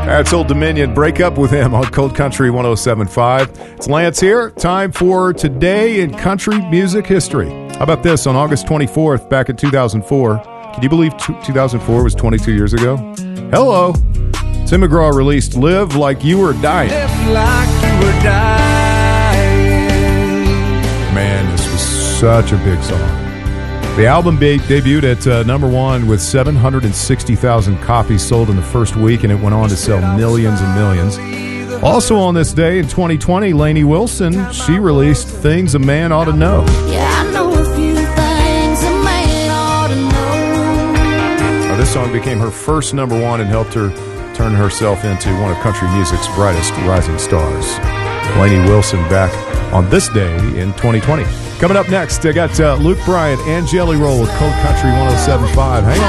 That's Old Dominion. Break up with him on Cold Country 107.5. It's Lance here. Time for Today in Country Music History. How about this? On August 24th, back in 2004. Can you believe 2004 was 22 years ago? Hello. Tim McGraw released Live Like You Were Dying. Live like you were dying. Man, this was such a big song. The album debuted at number one with 760,000 copies sold in the first week, and it went on to sell millions and millions. Also on this day in 2020, Lainey Wilson, she released Things a Man Ought to Know. Yeah, I know a few things a man ought to know. Now, this song became her first number one and helped her turn herself into one of country music's brightest rising stars. Lainey Wilson back on this day in 2020. Coming up next, I got Luke Bryan and Jelly Roll with Cold Country 107.5. Hang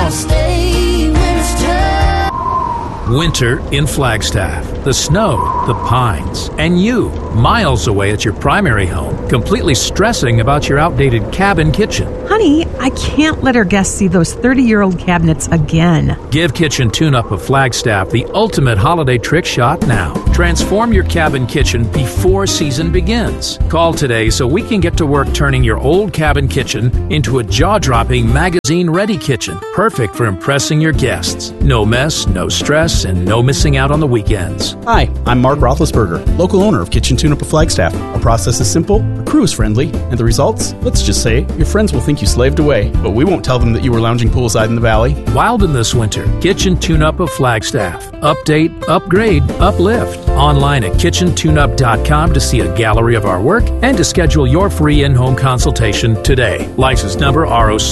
on. Winter in Flagstaff, the snow, the pines, and you, miles away at your primary home, completely stressing about your outdated cabin kitchen. Honey, I can't let our guests see those 30-year-old cabinets again. Give Kitchen Tune-Up of Flagstaff the ultimate holiday trick shot now. Transform your cabin kitchen before season begins. Call today so we can get to work turning your old cabin kitchen into a jaw-dropping, magazine-ready kitchen. Perfect for impressing your guests. No mess, no stress, and no missing out on the weekends. Hi, I'm Mark Roethlisberger, local owner of Kitchen Tune-Up of Flagstaff. Our process is simple, our crew is friendly, and the results? Let's just say, your friends will think you slaved away, but we won't tell them that you were lounging poolside in the valley. Wild in this winter, Kitchen Tune-Up of Flagstaff. Update, upgrade, uplift. Online at kitchentuneup.com to see a gallery of our work and to schedule your free in-home consultation today. License number ROC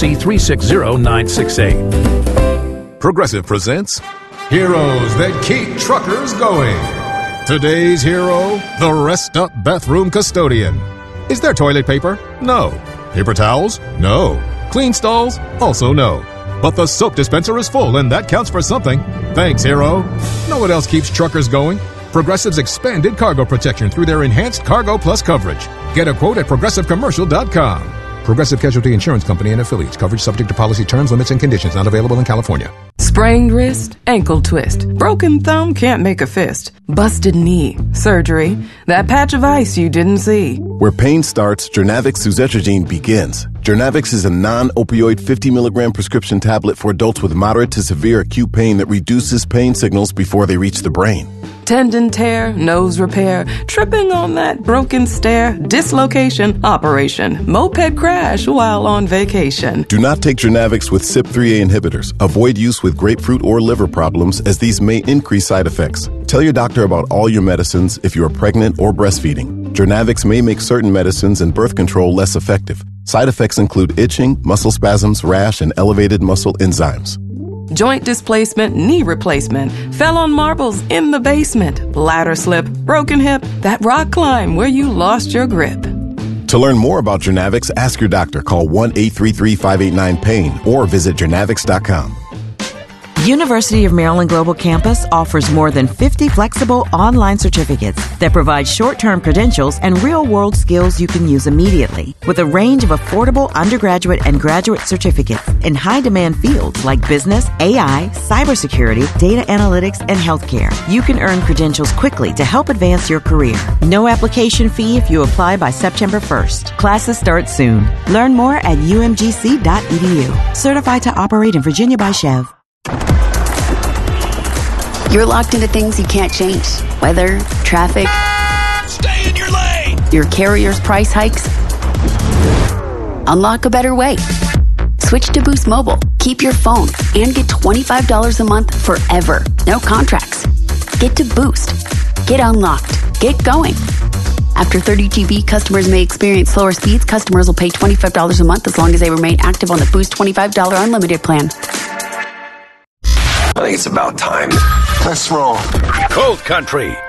360968. Progressive presents Heroes That Keep Truckers Going. Today's hero, the Rest Up Bathroom Custodian. Is there toilet paper? No. Paper towels? No. Clean stalls? Also no. But the soap dispenser is full, and that counts for something. Thanks, hero. Know what else keeps truckers going? Progressive's expanded cargo protection through their enhanced Cargo Plus coverage. Get a quote at ProgressiveCommercial.com. Progressive Casualty Insurance Company and affiliates. Coverage subject to policy terms, limits, and conditions. Not available in California. Sprained wrist, ankle twist, broken thumb, can't make a fist, busted knee, surgery, that patch of ice you didn't see. Where pain starts, Jernavix suzetrigine begins. Jernavix is a non-opioid 50 milligram prescription tablet for adults with moderate to severe acute pain that reduces pain signals before they reach the brain. Tendon tear, nose repair, tripping on that broken stair, dislocation, operation, moped crash while on vacation. Do not take Jernavix with CYP3A inhibitors. Avoid use with grapefruit or liver problems, as these may increase side effects. Tell your doctor about all your medicines if you are pregnant or breastfeeding. Jernavix may make certain medicines and birth control less effective. Side effects include itching, muscle spasms, rash, and elevated muscle enzymes. Joint displacement, knee replacement, fell on marbles in the basement, ladder slip, broken hip, that rock climb where you lost your grip. To learn more about Jernavix, ask your doctor. Call 1-833-589-PAIN or visit Jernavix.com. University of Maryland Global Campus offers more than 50 flexible online certificates that provide short-term credentials and real-world skills you can use immediately, with a range of affordable undergraduate and graduate certificates in high-demand fields like business, AI, cybersecurity, data analytics, and healthcare. You can earn credentials quickly to help advance your career. No application fee if you apply by September 1st. Classes start soon. Learn more at umgc.edu. Certified to operate in Virginia by Chev. You're locked into things you can't change. Weather, traffic. Stay in your lane! Your carrier's price hikes. Unlock a better way. Switch to Boost Mobile. Keep your phone and get $25 a month forever. No contracts. Get to Boost. Get unlocked. Get going. After 30 GB, customers may experience slower speeds. Customers will pay $25 a month as long as they remain active on the Boost $25 unlimited plan. I think it's about time. Let's roll. Cold Country